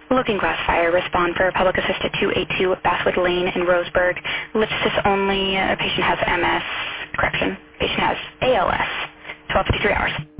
Looking glass fire, respond for Public Assist at 282 Basswood Lane in Roseburg. Lift assist only. Patient has MS. Correction. Patient has ALS. 12:53 hours.